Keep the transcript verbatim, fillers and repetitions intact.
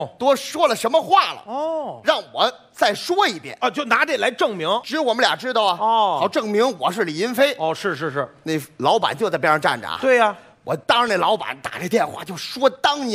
多说了什么话了？ 哦， 让我再说一遍啊，就拿这来证明。 只有我们俩知道啊。 哦好证明我是李银飞。 哦，是是是， 那老板就在边上站着啊。 对呀、 我当着那老板打这电话就说当年。